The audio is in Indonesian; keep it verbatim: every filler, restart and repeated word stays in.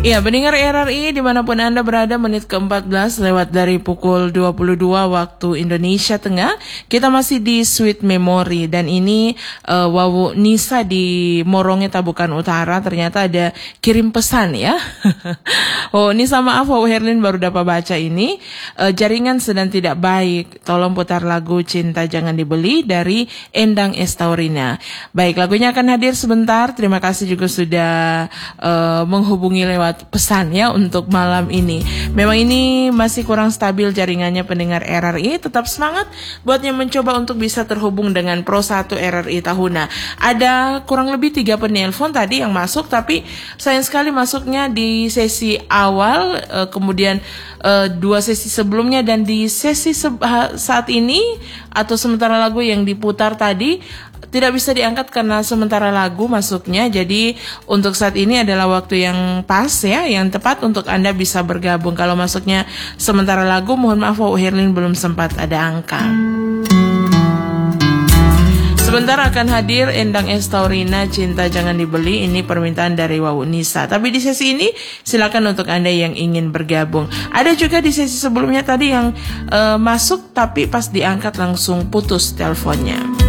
Iya, pendengar R R I dimanapun Anda berada, menit ke empat belas lewat dari pukul dua puluh dua waktu Indonesia Tengah. Kita masih di Sweet Memory dan ini uh, Wawu Nisa di Moronge Tabukan Utara ternyata ada kirim pesan ya. Oh, Nisa maaf Wawu Herlin baru dapat baca ini. Uh, jaringan sedang tidak baik. Tolong putar lagu Cinta Jangan Dibeli dari Endang Estaurina. Baik, lagunya akan hadir sebentar. Terima kasih juga sudah uh, menghubungi lewat pesan ya untuk malam ini. Memang ini masih kurang stabil jaringannya pendengar R R I. Tetap semangat buat yang mencoba untuk bisa terhubung dengan Pro satu R R I Tahuna. Ada kurang lebih tiga penelpon tadi yang masuk, tapi sayang sekali masuknya di sesi awal, uh, kemudian uh, dua sesi sebelumnya, dan di sesi se- saat ini atau sementara lagu yang diputar tadi tidak bisa diangkat karena sementara lagu masuknya. Jadi untuk saat ini adalah waktu yang pas ya, yang tepat untuk Anda bisa bergabung. Kalau masuknya sementara lagu, mohon maaf Wawu Herlin belum sempat ada angka. Sebentar akan hadir Endang Estaurina, Cinta Jangan Dibeli. Ini permintaan dari Wawu Nisa. Tapi di sesi ini silakan untuk Anda yang ingin bergabung. Ada juga di sesi sebelumnya tadi yang uh, masuk tapi pas diangkat langsung putus teleponnya.